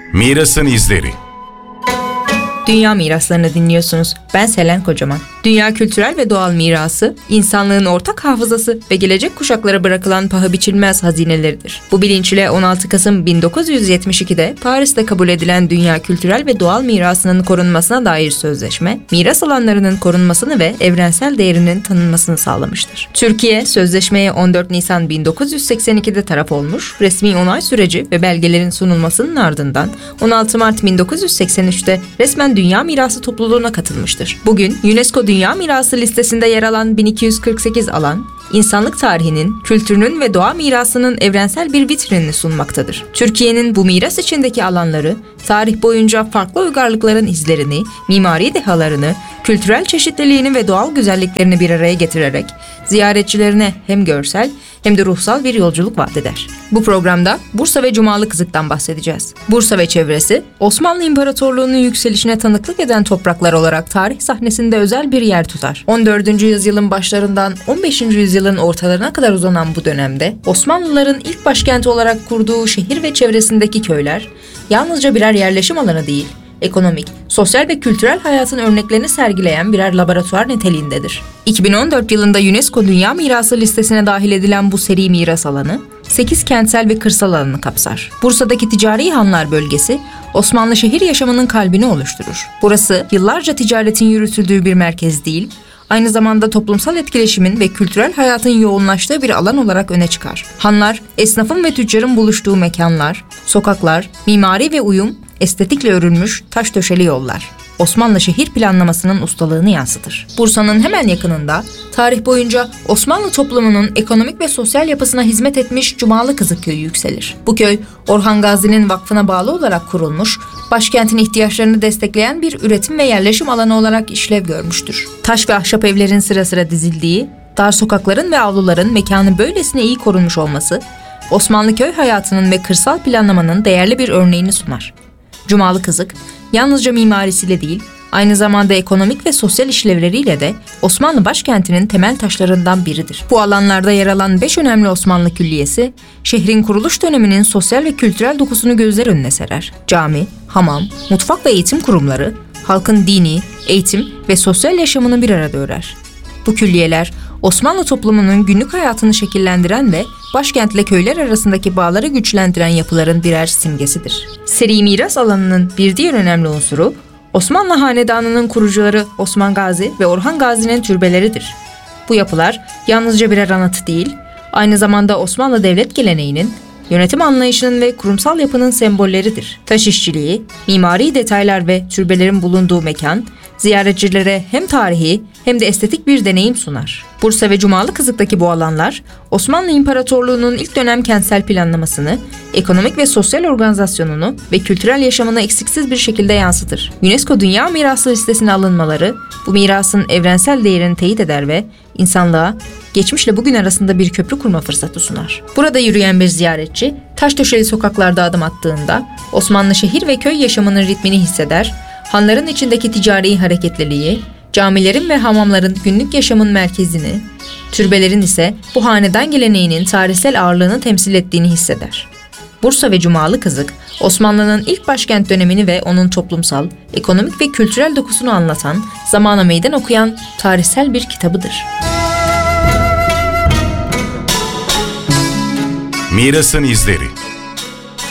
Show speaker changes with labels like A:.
A: Mirasın izleri.
B: Dünya miraslarını dinliyorsunuz. Ben Selen Kocaman. Dünya kültürel ve doğal mirası, insanlığın ortak hafızası ve gelecek kuşaklara bırakılan paha biçilmez hazineleridir. Bu bilinçle 16 Kasım 1972'de Paris'te kabul edilen Dünya Kültürel ve Doğal Mirasının korunmasına dair sözleşme, miras alanlarının korunmasını ve evrensel değerinin tanınmasını sağlamıştır. Türkiye, sözleşmeye 14 Nisan 1982'de taraf olmuş, resmi onay süreci ve belgelerin sunulmasının ardından 16 Mart 1983'te resmen Dünya Mirası topluluğuna katılmıştır. Bugün UNESCO Dünya Mirası listesinde yer alan 1248 alan, insanlık tarihinin, kültürünün ve doğa mirasının evrensel bir vitrinini sunmaktadır. Türkiye'nin bu miras içindeki alanları, tarih boyunca farklı uygarlıkların izlerini, mimari dehalarını, kültürel çeşitliliğini ve doğal güzelliklerini bir araya getirerek ziyaretçilerine hem görsel hem de ruhsal bir yolculuk vaat eder. Bu programda Bursa ve Cumalıkızık'tan bahsedeceğiz. Bursa ve çevresi, Osmanlı İmparatorluğu'nun yükselişine tanıklık eden topraklar olarak tarih sahnesinde özel bir yer tutar. 14. yüzyılın başlarından 15. yüzyılın ortalarına kadar uzanan bu dönemde Osmanlıların ilk başkenti olarak kurduğu şehir ve çevresindeki köyler yalnızca birer yerleşim alanı değil, ekonomik, sosyal ve kültürel hayatın örneklerini sergileyen birer laboratuvar niteliğindedir. 2014 yılında UNESCO Dünya Mirası listesine dahil edilen bu seri miras alanı, 8 kentsel ve kırsal alanı kapsar. Bursa'daki Ticari Hanlar bölgesi, Osmanlı şehir yaşamının kalbini oluşturur. Burası, yıllarca ticaretin yürütüldüğü bir merkez değil, aynı zamanda toplumsal etkileşimin ve kültürel hayatın yoğunlaştığı bir alan olarak öne çıkar. Hanlar, esnafın ve tüccarın buluştuğu mekanlar, sokaklar, mimari ve uyum, estetikle örülmüş taş döşeli yollar. Osmanlı şehir planlamasının ustalığını yansıtır. Bursa'nın hemen yakınında, tarih boyunca Osmanlı toplumunun ekonomik ve sosyal yapısına hizmet etmiş Cumalıkızık köyü yükselir. Bu köy, Orhan Gazi'nin vakfına bağlı olarak kurulmuş, başkentin ihtiyaçlarını destekleyen bir üretim ve yerleşim alanı olarak işlev görmüştür. Taş ve ahşap evlerin sıra sıra dizildiği, dar sokakların ve avluların mekanı böylesine iyi korunmuş olması, Osmanlı köy hayatının ve kırsal planlamanın değerli bir örneğini sunar. Cumalıkızık, yalnızca mimarisiyle değil, aynı zamanda ekonomik ve sosyal işlevleriyle de Osmanlı başkentinin temel taşlarından biridir. Bu alanlarda yer alan 5 önemli Osmanlı külliyesi, şehrin kuruluş döneminin sosyal ve kültürel dokusunu gözler önüne serer. Cami, hamam, mutfak ve eğitim kurumları, halkın dini, eğitim ve sosyal yaşamını bir arada örer. Bu külliyeler, Osmanlı toplumunun günlük hayatını şekillendiren ve başkentle köyler arasındaki bağları güçlendiren yapıların birer simgesidir. Seri miras alanının bir diğer önemli unsuru, Osmanlı Hanedanı'nın kurucuları Osman Gazi ve Orhan Gazi'nin türbeleridir. Bu yapılar yalnızca birer anıt değil, aynı zamanda Osmanlı devlet geleneğinin, yönetim anlayışının ve kurumsal yapının sembolleridir. Taş işçiliği, mimari detaylar ve türbelerin bulunduğu mekan, ziyaretçilere hem tarihi hem de estetik bir deneyim sunar. Bursa ve Cumalıkızık'taki bu alanlar, Osmanlı İmparatorluğu'nun ilk dönem kentsel planlamasını, ekonomik ve sosyal organizasyonunu ve kültürel yaşamını eksiksiz bir şekilde yansıtır. UNESCO Dünya Mirası listesine alınmaları, bu mirasın evrensel değerini teyit eder ve insanlığa geçmişle bugün arasında bir köprü kurma fırsatı sunar. Burada yürüyen bir ziyaretçi, taş döşeli sokaklarda adım attığında, Osmanlı şehir ve köy yaşamının ritmini hisseder, hanların içindeki ticari hareketliliği, camilerin ve hamamların günlük yaşamın merkezini, türbelerin ise bu hanedan geleneğinin tarihsel ağırlığını temsil ettiğini hisseder. Bursa ve Cumalıkızık, Osmanlı'nın ilk başkent dönemini ve onun toplumsal, ekonomik ve kültürel dokusunu anlatan, zamana meydan okuyan tarihsel bir kitabıdır.
A: Mirasın izleri.